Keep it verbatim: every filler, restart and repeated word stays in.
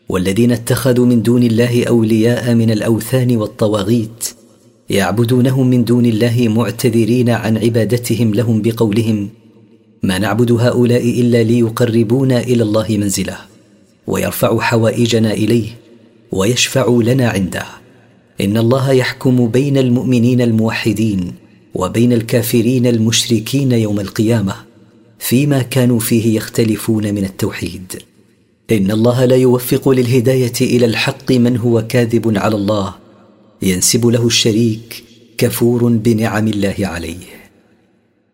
والذين اتخذوا من دون الله أولياء من الأوثان والطواغيت يعبدونهم من دون الله معتذرين عن عبادتهم لهم بقولهم: ما نعبد هؤلاء إلا ليقربونا إلى الله منزله ويرفعوا حوائجنا إليه ويشفعوا لنا عنده. إن الله يحكم بين المؤمنين الموحدين وبين الكافرين المشركين يوم القيامة فيما كانوا فيه يختلفون من التوحيد. إن الله لا يوفق للهداية إلى الحق من هو كاذب على الله ينسب له الشريك كفور بنعم الله عليه.